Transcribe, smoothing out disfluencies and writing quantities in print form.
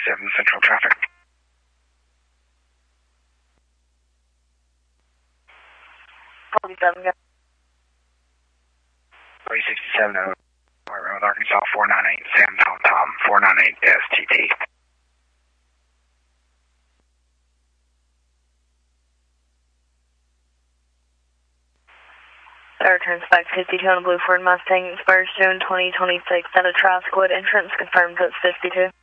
Central traffic. 47, 367 White Road, Arkansas, 498 Sam Tom, 498 STT. Returns 552 on a blue Ford Mustang, expires June 2026 at a Traskwood entrance, confirmed that's 52.